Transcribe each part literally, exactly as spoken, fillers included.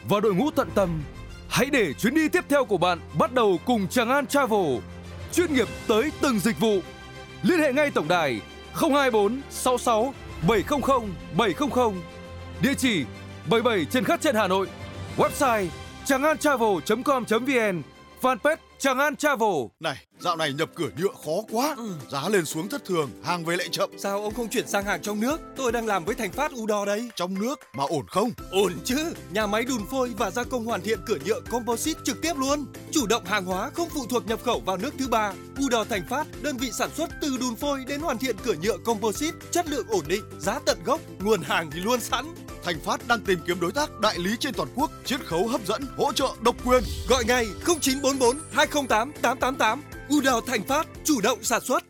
và đội ngũ tận tâm. Hãy để chuyến đi tiếp theo của bạn bắt đầu cùng Tràng An Travel, chuyên nghiệp tới từng dịch vụ. Liên hệ ngay tổng đài không hai bốn sáu sáu bảy không không bảy không không, địa chỉ bảy mươi bảy Trần Khát Trân, Hà Nội, website tràng an travel chấm com chấm vn, fanpage Tràng An Travel. Này, dạo này nhập cửa nhựa khó quá, ừ. giá lên xuống thất thường, hàng về lại chậm. Sao ông không chuyển sang hàng trong nước? Tôi đang làm với Thành Phát Udor đây. Trong nước mà ổn không? Ổn chứ, nhà máy đun phôi và gia công hoàn thiện cửa nhựa composite trực tiếp luôn. Chủ động hàng hóa không phụ thuộc nhập khẩu vào nước thứ ba. Udor Thành Phát, đơn vị sản xuất từ đun phôi đến hoàn thiện cửa nhựa composite, chất lượng ổn định, giá tận gốc, nguồn hàng thì luôn sẵn. Thành Phát đang tìm kiếm đối tác đại lý trên toàn quốc, chiết khấu hấp dẫn, hỗ trợ độc quyền. Gọi ngay không chín bốn bốn hai không tám tám tám tám. Udor Thành Phát, chủ động sản xuất.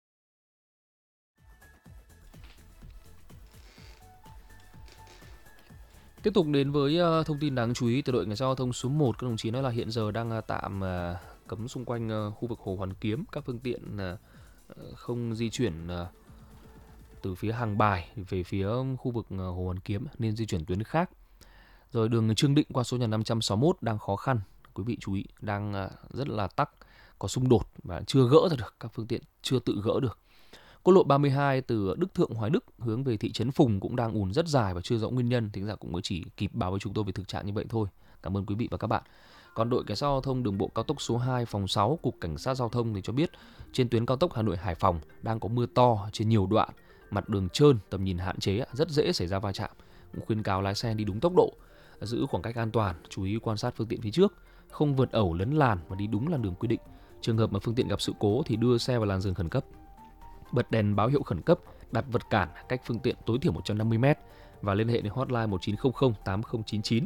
Tiếp tục đến với uh, thông tin đáng chú ý từ đội cảnh sát giao thông số một. Các đồng chí nói là hiện giờ đang uh, tạm uh, cấm xung quanh uh, khu vực Hồ Hoàn Kiếm, các phương tiện uh, không di chuyển uh, từ phía Hàng Bài về phía khu vực uh, Hồ Hoàn Kiếm, nên di chuyển tuyến khác. Rồi đường Trương Định qua số nhà năm trăm sáu mươi mốt đang khó khăn, quý vị chú ý, đang uh, rất là tắc, có xung đột và chưa gỡ ra được, các phương tiện chưa tự gỡ được. Quốc lộ ba mươi hai từ Đức Thượng Hoài Đức hướng về thị trấn Phùng cũng đang ùn rất dài và chưa rõ nguyên nhân. Thính giả cũng mới chỉ kịp báo với chúng tôi về thực trạng như vậy thôi. Cảm ơn quý vị và các bạn. Còn đội cảnh sát giao thông đường bộ cao tốc số hai phòng sáu Cục Cảnh sát Giao thông thì cho biết trên tuyến cao tốc Hà Nội Hải Phòng đang có mưa to trên nhiều đoạn, mặt đường trơn, tầm nhìn hạn chế, rất dễ xảy ra va chạm. Cũng khuyến cáo lái xe đi đúng tốc độ, giữ khoảng cách an toàn, chú ý quan sát phương tiện phía trước, không vượt ẩu lấn làn và đi đúng làn đường quy định. Trường hợp mà phương tiện gặp sự cố thì đưa xe vào làn dừng khẩn cấp, bật đèn báo hiệu khẩn cấp, đặt vật cản cách phương tiện tối thiểu một trăm năm mươi mét và liên hệ đến hotline một chín không không tám không chín chín.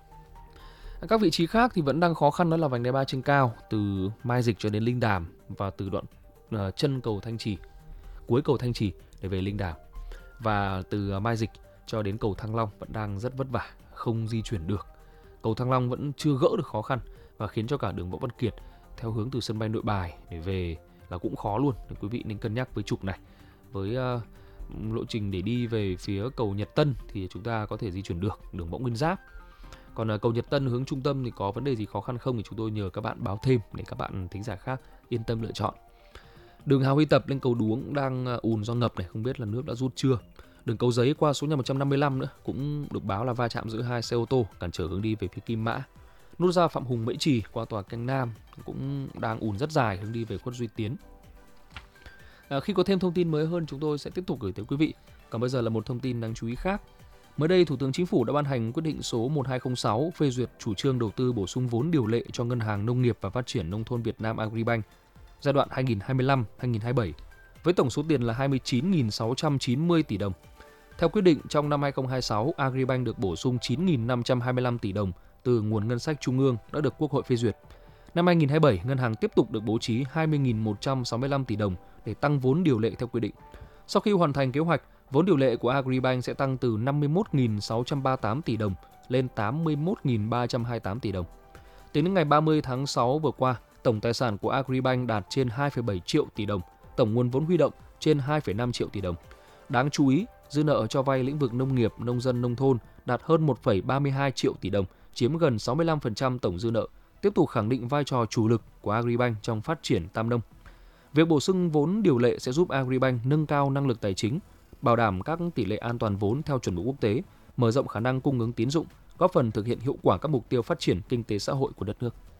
Các vị trí khác thì vẫn đang khó khăn, đó là vành đai ba trên cao từ Mai Dịch cho đến Linh Đàm và từ đoạn uh, chân cầu Thanh Trì, cuối cầu Thanh Trì để về Linh Đàm, và từ Mai Dịch cho đến cầu Thăng Long vẫn đang rất vất vả, không di chuyển được. Cầu Thăng Long vẫn chưa gỡ được khó khăn và khiến cho cả đường Võ Văn Kiệt theo hướng từ sân bay Nội Bài để về là cũng khó luôn. Nên quý vị nên cân nhắc với trục này. Với uh, lộ trình để đi về phía cầu Nhật Tân thì chúng ta có thể di chuyển được đường Võ Nguyên Giáp. Còn uh, cầu Nhật Tân hướng trung tâm thì có vấn đề gì khó khăn không thì chúng tôi nhờ các bạn báo thêm để các bạn thính giả khác yên tâm lựa chọn. Đường Hà Huy Tập lên cầu Đuống cũng đang uh, ùn do ngập này, không biết là nước đã rút chưa. Đường Cầu Giấy qua số nhà một trăm năm mươi lăm nữa cũng được báo là va chạm giữa hai xe ô tô cản trở hướng đi về phía Kim Mã. Nút giao Phạm Hùng Mễ Trì qua tòa Canh Nam cũng đang ùn rất dài hướng đi về khuất Duy Tiến. À, khi có thêm thông tin mới hơn chúng tôi sẽ tiếp tục gửi tới quý vị. Còn bây giờ là một thông tin đáng chú ý khác. Mới đây Thủ tướng Chính phủ đã ban hành quyết định số một hai không sáu phê duyệt chủ trương đầu tư bổ sung vốn điều lệ cho Ngân hàng Nông nghiệp và Phát triển Nông thôn Việt Nam Agribank giai đoạn hai nghìn không trăm hai mươi lăm đến hai nghìn không trăm hai mươi bảy với tổng số tiền là hai mươi chín nghìn sáu trăm chín mươi tỷ đồng. Theo quyết định, trong năm hai nghìn không trăm hai mươi sáu, Agribank được bổ sung chín nghìn năm trăm hai mươi lăm tỷ đồng từ nguồn ngân sách trung ương đã được Quốc hội phê duyệt. Năm hai nghìn không trăm hai mươi bảy, ngân hàng tiếp tục được bố trí hai mươi nghìn một trăm sáu mươi lăm tỷ đồng để tăng vốn điều lệ theo quy định. Sau khi hoàn thành kế hoạch, vốn điều lệ của Agribank sẽ tăng từ năm mươi mốt nghìn sáu trăm ba mươi tám tỷ đồng lên tám mươi mốt nghìn ba trăm hai mươi tám tỷ đồng. Tính đến ngày ba mươi tháng sáu vừa qua, tổng tài sản của Agribank đạt trên hai phẩy bảy triệu tỷ đồng, tổng nguồn vốn huy động trên hai phẩy năm triệu tỷ đồng. Đáng chú ý, dư nợ cho vay lĩnh vực nông nghiệp, nông dân, nông thôn đạt hơn một phẩy ba mươi hai triệu tỷ đồng, chiếm gần sáu mươi lăm phần trăm tổng dư nợ, tiếp tục khẳng định vai trò chủ lực của Agribank trong phát triển tam nông. Việc bổ sung vốn điều lệ sẽ giúp Agribank nâng cao năng lực tài chính, bảo đảm các tỷ lệ an toàn vốn theo chuẩn mực quốc tế, mở rộng khả năng cung ứng tín dụng, góp phần thực hiện hiệu quả các mục tiêu phát triển kinh tế xã hội của đất nước.